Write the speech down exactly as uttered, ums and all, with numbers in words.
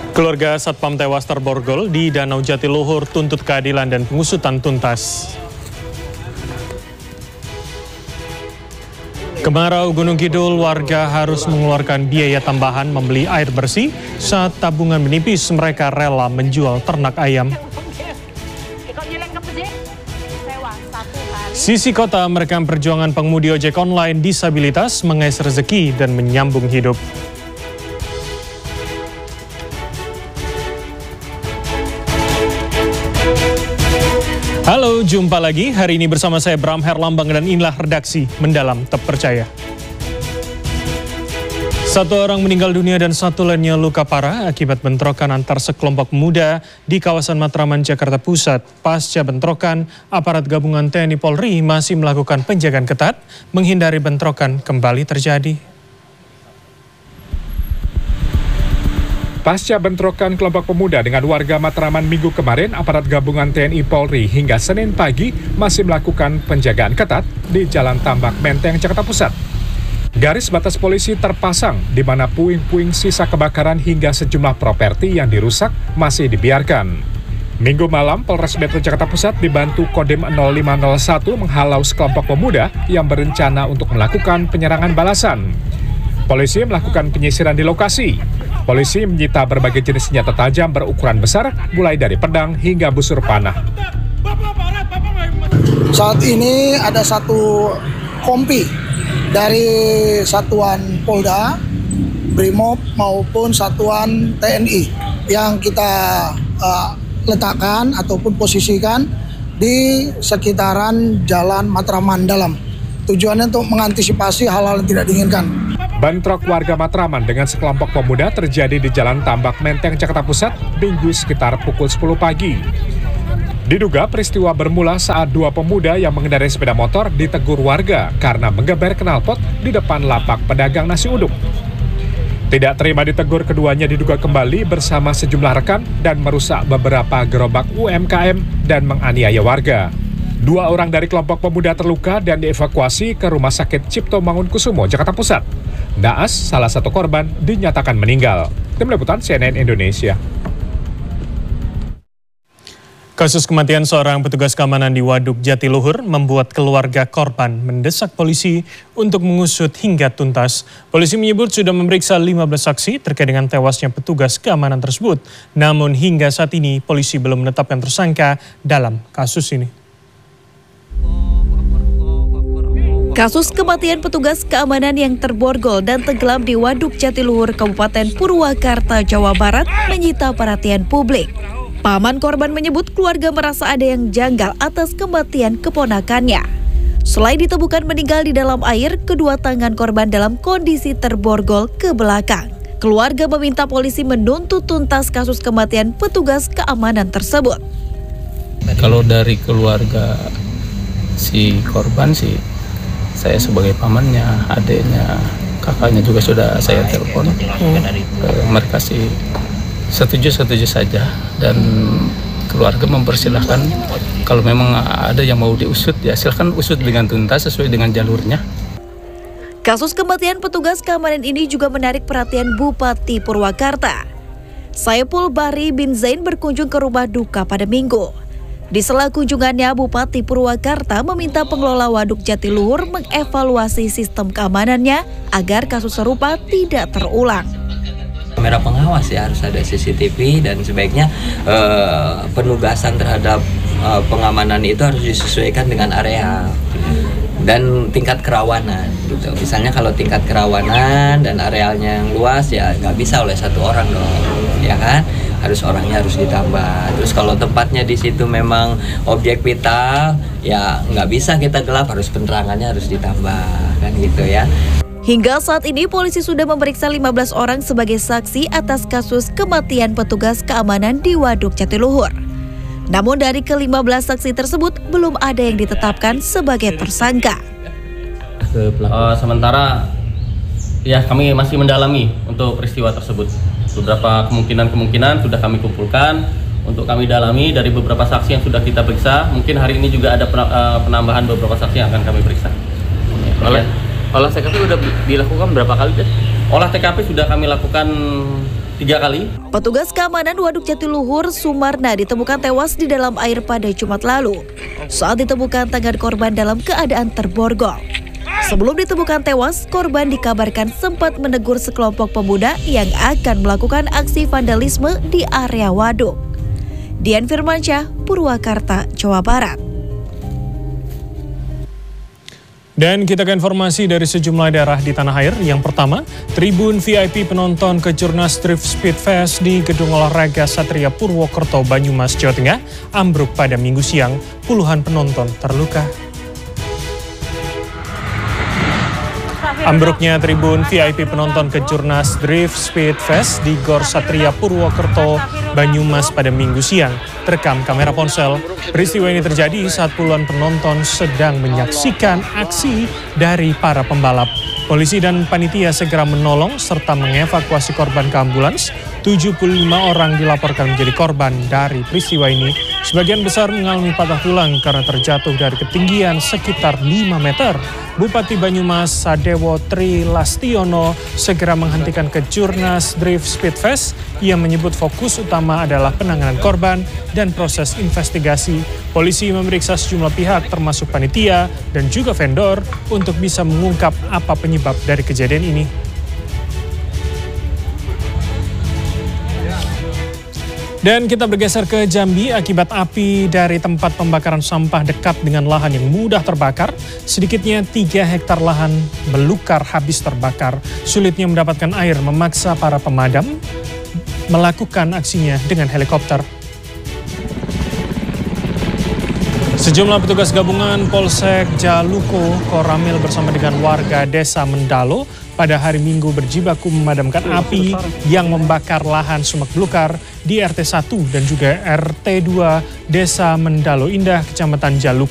Keluarga Satpam tewas terborgol di Danau Jatiluhur tuntut keadilan dan pengusutan tuntas. Kemarau Gunung Kidul, warga harus mengeluarkan biaya tambahan membeli air bersih saat tabungan menipis, mereka rela menjual ternak ayam. Sisi kota merekam perjuangan pengemudi ojek online disabilitas mengais rezeki dan menyambung hidup. Halo, jumpa lagi. Hari ini bersama saya Bram Herlambang dan inilah redaksi Mendalam Terpercaya. Satu orang meninggal dunia dan satu lainnya luka parah akibat bentrokan antar sekelompok pemuda di kawasan Matraman, Jakarta Pusat. Pasca bentrokan, aparat gabungan T N I Polri masih melakukan penjagaan ketat menghindari bentrokan kembali terjadi. Pasca bentrokan kelompok pemuda dengan warga Matraman minggu kemarin, aparat gabungan T N I Polri hingga Senin pagi masih melakukan penjagaan ketat di Jalan Tambak Menteng, Jakarta Pusat. Garis batas polisi terpasang di mana puing-puing sisa kebakaran hingga sejumlah properti yang dirusak masih dibiarkan. Minggu malam, Polres Metro Jakarta Pusat dibantu Kodim nol lima nol satu menghalau sekelompok pemuda yang berencana untuk melakukan penyerangan balasan. Polisi melakukan penyisiran di lokasi. Polisi menyita berbagai jenis senjata tajam berukuran besar, mulai dari pedang hingga busur panah. Saat ini ada satu kompi dari Satuan Polda, Brimob maupun Satuan T N I yang kita uh, letakkan ataupun posisikan di sekitaran Jalan Matraman Dalam. Tujuannya untuk mengantisipasi hal-hal yang tidak diinginkan. Bentrok warga Matraman dengan sekelompok pemuda terjadi di Jalan Tambak Menteng, Jakarta Pusat, Minggu sekitar pukul sepuluh pagi. Diduga peristiwa bermula saat dua pemuda yang mengendarai sepeda motor ditegur warga karena menggeber knalpot di depan lapak pedagang nasi uduk. Tidak terima ditegur, keduanya diduga kembali bersama sejumlah rekan dan merusak beberapa gerobak U M K M dan menganiaya warga. Dua orang dari kelompok pemuda terluka dan dievakuasi ke Rumah Sakit Cipto Mangunkusumo, Jakarta Pusat. Naas, salah satu korban, dinyatakan meninggal. Tim Liputan C N N Indonesia. Kasus kematian seorang petugas keamanan di Waduk Jatiluhur membuat keluarga korban mendesak polisi untuk mengusut hingga tuntas. Polisi menyebut sudah memeriksa lima belas saksi terkait dengan tewasnya petugas keamanan tersebut. Namun hingga saat ini polisi belum menetapkan tersangka dalam kasus ini. Kasus kematian petugas keamanan yang terborgol dan tenggelam di Waduk Jatiluhur, Kabupaten Purwakarta, Jawa Barat menyita perhatian publik. Paman korban menyebut keluarga merasa ada yang janggal atas kematian keponakannya. Selain ditemukan meninggal di dalam air, kedua tangan korban dalam kondisi terborgol ke belakang. Keluarga meminta polisi menuntut tuntas kasus kematian petugas keamanan tersebut. Kalau dari keluarga si korban sih, saya sebagai pamannya, adiknya, kakaknya juga sudah saya telepon. Hmm. Mereka sih setuju-setuju saja dan keluarga mempersilahkan kalau memang ada yang mau diusut, ya silahkan usut dengan tuntas sesuai dengan jalurnya. Kasus kematian petugas keamanan ini juga menarik perhatian Bupati Purwakarta. Saiful Bahri bin Zain berkunjung ke rumah duka pada Minggu. Di sela kunjungannya, Bupati Purwakarta meminta pengelola Waduk Jatiluhur mengevaluasi sistem keamanannya agar kasus serupa tidak terulang. Kamera pengawas ya, harus ada C C T V dan sebaiknya eh, penugasan terhadap eh, pengamanan itu harus disesuaikan dengan area dan tingkat kerawanan gitu. Misalnya kalau tingkat kerawanan dan arealnya yang luas ya nggak bisa oleh satu orang dong, ya kan? Harus orangnya harus ditambah. Terus kalau tempatnya di situ memang objek vital, ya nggak bisa kita gelap, harus penerangannya harus ditambah, kan gitu ya. Hingga saat ini polisi sudah memeriksa lima belas orang sebagai saksi atas kasus kematian petugas keamanan di Waduk Jatiluhur. Namun dari ke lima belas saksi tersebut belum ada yang ditetapkan sebagai tersangka. Uh, sementara ya kami masih mendalami untuk peristiwa tersebut. Beberapa kemungkinan-kemungkinan sudah kami kumpulkan untuk kami dalami dari beberapa saksi yang sudah kita periksa. Mungkin hari ini juga ada penambahan beberapa saksi yang akan kami periksa. Oleh Olah T K P sudah dilakukan berapa kali deh? Olah T K P sudah kami lakukan tiga kali. Petugas keamanan Waduk Jatiluhur, Sumarna ditemukan tewas di dalam air pada Jumat lalu. Saat ditemukan, tangan korban dalam keadaan terborgol. Sebelum ditemukan tewas, korban dikabarkan sempat menegur sekelompok pemuda yang akan melakukan aksi vandalisme di area waduk. Dian Firmansyah, Purwakarta, Jawa Barat. Dan kita ke informasi dari sejumlah daerah di tanah air. Yang pertama, tribun V I P penonton Kejurnas Drift Speed Fest di Gedung Olahraga Satria Purwokerto, Banyumas, Jawa Tengah ambruk pada Minggu siang. Puluhan penonton terluka. Ambruknya tribun V I P penonton Kejurnas Drift Speed Fest di Gor Satria Purwokerto, Banyumas pada Minggu siang terekam kamera ponsel. Peristiwa ini terjadi saat puluhan penonton sedang menyaksikan aksi dari para pembalap. Polisi dan panitia segera menolong serta mengevakuasi korban ke ambulans. tujuh puluh lima orang dilaporkan menjadi korban dari peristiwa ini. Sebagian besar mengalami patah tulang karena terjatuh dari ketinggian sekitar lima meter. Bupati Banyumas Sadewo Tri Lastiono segera menghentikan Kejurnas Drift Speed Fest. Ia menyebut fokus utama adalah penanganan korban dan proses investigasi. Polisi memeriksa sejumlah pihak termasuk panitia dan juga vendor untuk bisa mengungkap apa penyebab dari kejadian ini. Dan kita bergeser ke Jambi. Akibat api dari tempat pembakaran sampah dekat dengan lahan yang mudah terbakar, sedikitnya tiga hektar lahan belukar habis terbakar. Sulitnya mendapatkan air memaksa para pemadam melakukan aksinya dengan helikopter. Sejumlah petugas gabungan Polsek Jaluko Koramil bersama dengan warga desa Mendalo pada hari Minggu berjibaku memadamkan api yang membakar lahan sumak belukar di R T satu dan juga R T dua Desa Mendalo Indah, Kecamatan Jaluko.